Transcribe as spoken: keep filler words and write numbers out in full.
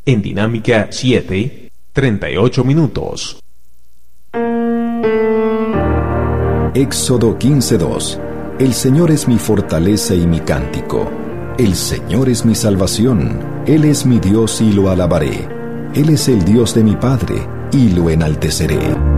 En Dinámica siete, treinta y ocho minutos. Éxodo quince dos. El Señor es mi fortaleza y mi cántico. El Señor es mi salvación. Él es mi Dios y lo alabaré. Él es el Dios de mi Padre y lo enalteceré.